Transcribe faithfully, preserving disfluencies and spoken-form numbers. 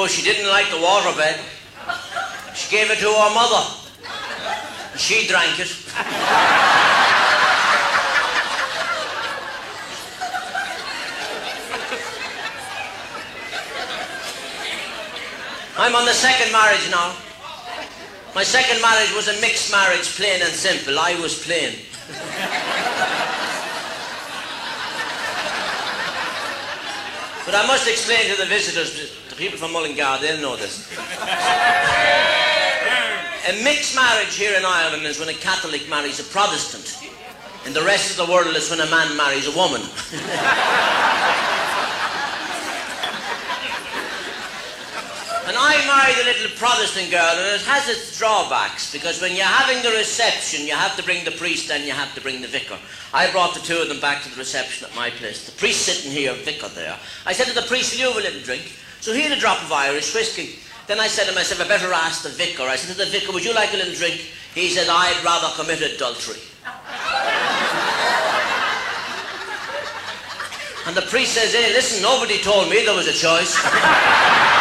ago, she didn't like the waterbed. She gave it to her mother. She drank it. I'm on the second marriage now. My second marriage was a mixed marriage, plain and simple. I was plain. But I must explain to the visitors, the people from Mullingar, they'll know this. A mixed marriage here in Ireland is when a Catholic marries a Protestant. In the rest of the world, it's when a man marries a woman. And I married a little Protestant girl, and it has its drawbacks, because when you're having the reception, you have to bring the priest and you have to bring the vicar. I brought the two of them back to the reception at my place. The priest sitting here, vicar there. I said to the priest, will you have a little drink? So he had a drop of Irish whiskey. Then I said to myself, I better ask the vicar. I said to the vicar, would you like a little drink? He said, I'd rather commit adultery. And the priest says, hey, listen, nobody told me there was a choice.